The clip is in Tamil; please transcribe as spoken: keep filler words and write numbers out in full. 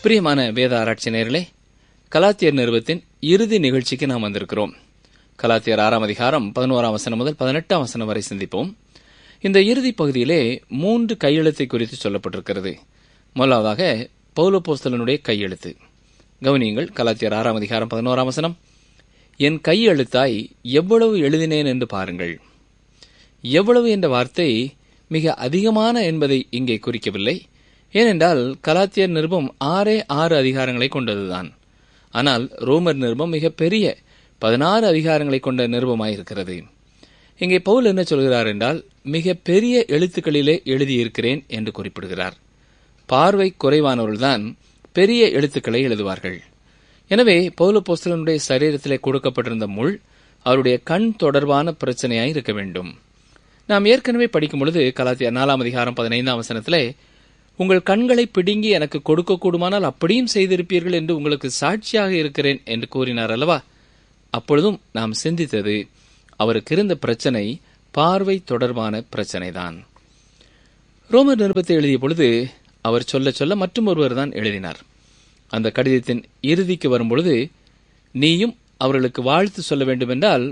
பிரியமான வேத ஆராய்ச்சி நேயர்களே, கலாத்தியர் நிருபத்தின் இறுதி நிகழ்ச்சிக்கு நாம் வந்திருக்கிறோம். கலாத்தியர் ஆறாம் அதிகாரம் பதினோராம் வசனம் முதல் பதினெட்டாம் வசனம் வரை சிந்திப்போம். இந்த இறுதி பகுதியிலே மூன்று கையெழுத்தை குறித்து சொல்லப்பட்டிருக்கிறது. முதலாவதாக பவுலப்போஸ்தலனுடைய கையெழுத்து. கவனியுங்கள், கலாத்தியர் ஆறாம் அதிகாரம் பதினோராம் வசனம். என் கையெழுத்தாய் எவ்வளவு எழுதினேன் என்று பாருங்கள். எவ்வளவு என்ற வார்த்தை மிக அதிகமான என்பதை இங்கே குறிக்கவில்லை. ஏனென்றால் கலாத்தியர் நிருபம் ஆறே ஆறு அதிகாரங்களை கொண்டதுதான். ஆனால் ரோமர் நிருபம் மிக பெரிய பதினாறு அதிகாரங்களை கொண்ட நிருபமாயிருக்கிறது. இங்கே பவுல் என்ன சொல்கிறார் என்றால், மிக பெரிய எழுத்துக்களிலே எழுதியிருக்கிறேன் என்று குறிப்பிடுகிறார். பார்வை குறைவானவர்கள்தான் பெரிய எழுத்துக்களை எழுதுவார்கள். எனவே பவுலப்போஸ்தலனுடைய சரீரத்திலே கொடுக்கப்பட்டிருந்த முள் அவருடைய கண் தொடர்பான பிரச்சனையாய் இருக்க வேண்டும். நாம் ஏற்கனவே படிக்கும் பொழுது கலாத்தியர் நாலாம் அதிகாரம் பதினைந்தாம் வசனத்திலே, உங்கள் கண்களை பிடுங்கி எனக்கு கொடுக்கக்கூடுமானால் அப்படியும் செய்திருப்பீர்கள் என்று உங்களுக்கு சாட்சியாக இருக்கிறேன் என்று கூறினார் அல்லவா? அப்பொழுதும் நாம் சிந்தித்தது, அவருக்கு இருந்த பிரச்சனை பார்வை தொடர்பான பிரச்சனைதான். ரோமர் நிருபத்தை எழுதிய பொழுது அவர் சொல்ல சொல்ல மற்றும் ஒருவர் தான் எழுதினார். அந்த கடிதத்தின் இறுதிக்கு வரும்பொழுது, நீயும் அவர்களுக்கு வாழ்த்து சொல்ல வேண்டுமென்றால்